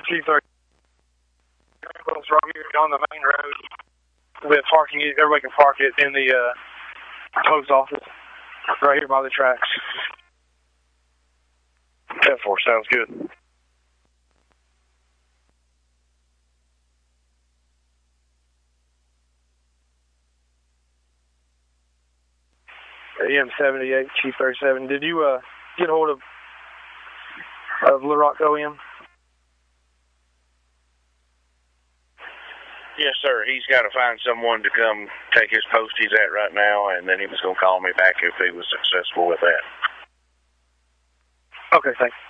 Chief 30. Right here on the main road with parking. Everybody can park it in the post office right here by the tracks. 10-4, sounds good. AM 78, Chief 37. Did you get hold of Little Rock OM? Yes, sir. He's got to find someone to come take his post he's at right now, and then he was going to call me back if he was successful with that. Okay, thanks.